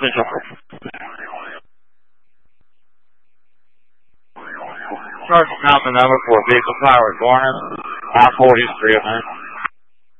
Sergeant Compton number for vehicle powered Barnum. I-4 history of that.